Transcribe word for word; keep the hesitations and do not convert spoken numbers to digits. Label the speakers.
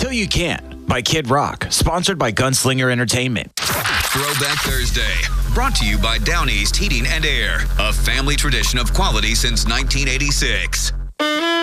Speaker 1: So You Can by Kid Rock, sponsored by Gunslinger Entertainment.
Speaker 2: Throwback Thursday, brought to you by Down East Heating and Air, a family tradition of quality since nineteen eighty-six.